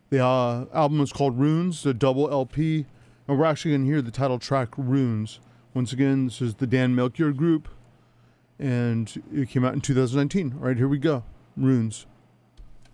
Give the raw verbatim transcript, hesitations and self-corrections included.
The uh, album is called Runes, the double L P, and we're actually going to hear the title track, Runes. Once again, this is the Dan Melchior Group, and it came out in two thousand nineteen. All right, here we go. Runes.